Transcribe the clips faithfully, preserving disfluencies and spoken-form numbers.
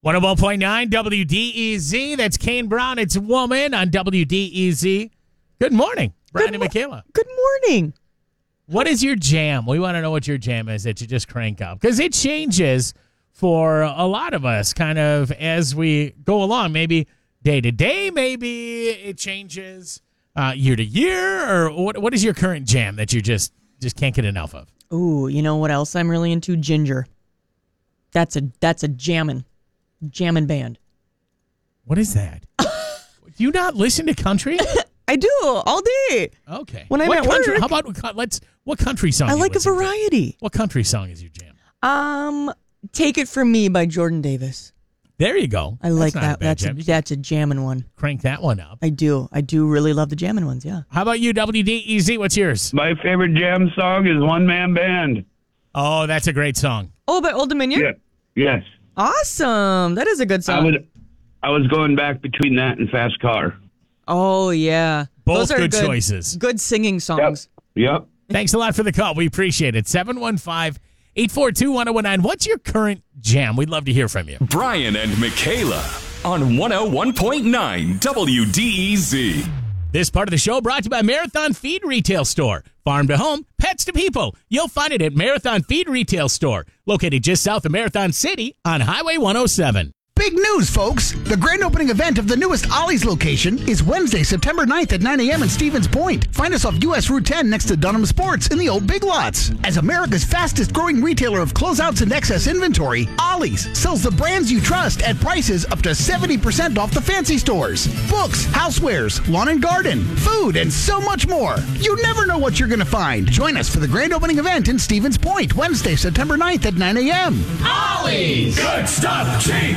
one oh one point nine W D E Z. That's Kane Brown. It's Woman on W D E Z. Good morning, Brian Good and mo- Michaela. Good morning. What is your jam? We want to know what your jam is that you just crank up. Because it changes for a lot of us kind of as we go along. Maybe day to day, maybe it changes uh, year to year. Or what? what is your current jam that you just, just can't get enough of? Ooh, you know what else I'm really into? Ginger. That's a that's a jammin'. Jammin' band. What is that? Do you not listen to country? I do all day. Okay. When I'm what at country, work. How about let's? What country song? I do you like a listen to? variety. What country song is your jam? Um, Take It From Me by Jordan Davis. There you go. I like That's not a that. bad That's a, jam. You that's a jammin' one. crank that one up. I do. I do really love the jammin' ones. Yeah. How about you, W D E Z? What's yours? My favorite jam song is One Man Band. Oh, that's a great song. Oh, by Old Dominion. Yeah. Yes. Awesome. That is a good I song. would. I was going back between that and Fast Car. Oh yeah. Both Those are good choices. Good singing songs. Yep. Thanks a lot for the call. We appreciate it. seven one five, eight four two, one oh one nine. What's your current jam? We'd love to hear from you. Brian and Michaela on one oh one point nine W D E Z. This part of the show brought to you by Marathon Feed Retail Store. Farm to home, pets to people. You'll find it at Marathon Feed Retail Store, located just south of Marathon City on Highway one oh seven. Big news, folks! The grand opening event of the newest Ollie's location is Wednesday, September ninth at nine a.m. in Stevens Point. Find us off U S Route ten next to Dunham Sports in the old Big Lots. As America's fastest growing retailer of closeouts and excess inventory, Ollie's sells the brands you trust at prices up to seventy percent off the fancy stores. Books, housewares, lawn and garden, food, and so much more. You never know what you're going to find. Join us for the grand opening event in Stevens Point, Wednesday, September ninth at nine a.m. Ollie's! Good stuff, cheap!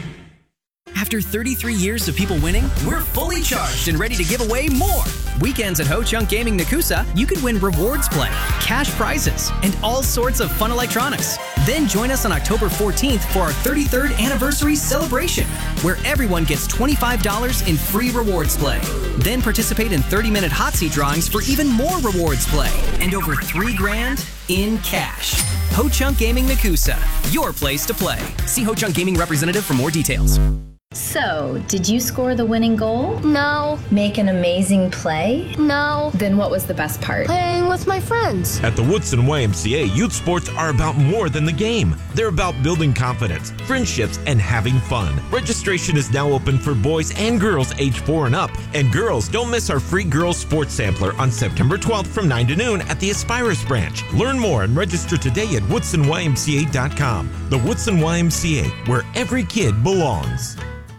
After thirty-three years of people winning, we're fully charged and ready to give away more. Weekends at Ho Chunk Gaming Nakusa, you could win rewards play, cash prizes, and all sorts of fun electronics. Then join us on October fourteenth for our thirty-third anniversary celebration, where everyone gets twenty-five dollars in free rewards play. Then participate in thirty-minute hot seat drawings for even more rewards play and over three grand in cash. Ho Chunk Gaming Nakusa, your place to play. See Ho Chunk Gaming representative for more details. So, did you score the winning goal? No. Make an amazing play? No. Then what was the best part? Playing with my friends. At the Woodson Y M C A, youth sports are about more than the game. They're about building confidence, friendships, and having fun. Registration is now open for boys and girls age four and up. And girls, don't miss our free girls sports sampler on September twelfth from nine to noon at the Aspirus branch. Learn more and register today at woodson y m c a dot com. The Woodson Y M C A, where every kid belongs.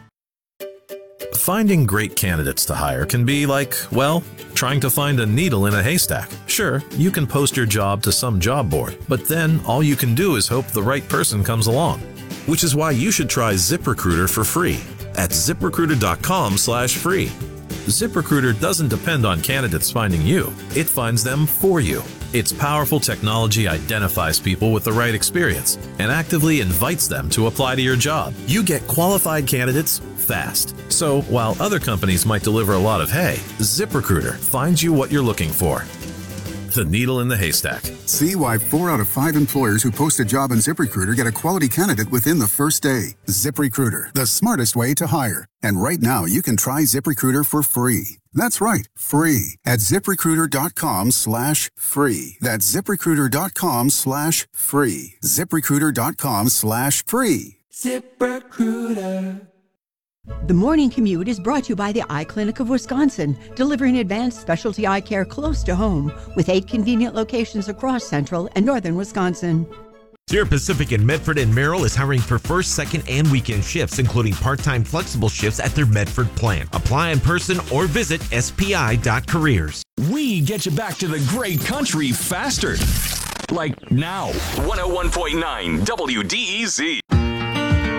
Finding great candidates to hire can be like, well, trying to find a needle in a haystack. Sure, you can post your job to some job board, but then all you can do is hope the right person comes along. Which is why you should try ZipRecruiter for free at zip recruiter dot com slash free. ZipRecruiter doesn't depend on candidates finding you. It finds them for you. Its powerful technology identifies people with the right experience and actively invites them to apply to your job. You get qualified candidates fast. So while other companies might deliver a lot of hay, ZipRecruiter finds you what you're looking for. The needle in the haystack. See why four out of five employers who post a job on ZipRecruiter get a quality candidate within the first day. ZipRecruiter, the smartest way to hire. And right now, you can try ZipRecruiter for free. That's right, free at zip recruiter dot com slash free. That's zip recruiter dot com slash free. zip recruiter dot com slash free. ZipRecruiter. The Morning Commute is brought to you by the Eye Clinic of Wisconsin, delivering advanced specialty eye care close to home with eight convenient locations across central and northern Wisconsin. Sierra Pacific in Medford and Merrill is hiring for first, second, and weekend shifts, including part-time flexible shifts at their Medford plant. Apply in person or visit s p i dot careers. We get you back to the great country faster. Like now. one oh one point nine W D E Z.